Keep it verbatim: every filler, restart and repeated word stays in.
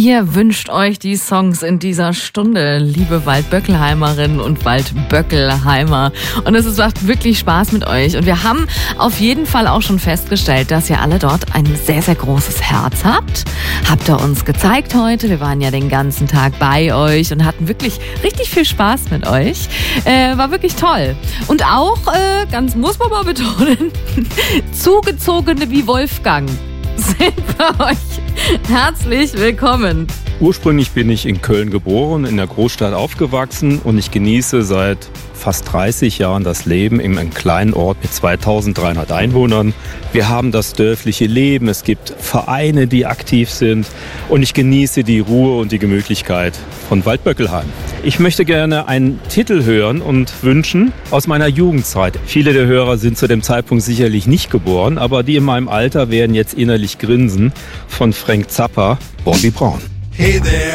Ihr wünscht euch die Songs in dieser Stunde, liebe Waldböckelheimerinnen und Waldböckelheimer. Und es macht wirklich Spaß mit euch. Und wir haben auf jeden Fall auch schon festgestellt, dass ihr alle dort ein sehr, sehr großes Herz habt. Habt ihr uns gezeigt heute. Wir waren ja den ganzen Tag bei euch und hatten wirklich richtig viel Spaß mit euch. Äh, war wirklich toll. Und auch, äh, ganz muss man mal betonen, Zugezogene wie Wolfgang sind bei euch herzlich willkommen. Ursprünglich bin ich in Köln geboren, in der Großstadt aufgewachsen und ich genieße seit fast dreißig Jahren das Leben in einem kleinen Ort mit zweitausenddreihundert Einwohnern. Wir haben das dörfliche Leben, es gibt Vereine, die aktiv sind und ich genieße die Ruhe und die Gemütlichkeit von Waldböckelheim. Ich möchte gerne einen Titel hören und wünschen aus meiner Jugendzeit. Viele der Hörer sind zu dem Zeitpunkt sicherlich nicht geboren, aber die in meinem Alter werden jetzt innerlich grinsen, von Frank Zappa, Bobby Brown. Hey there.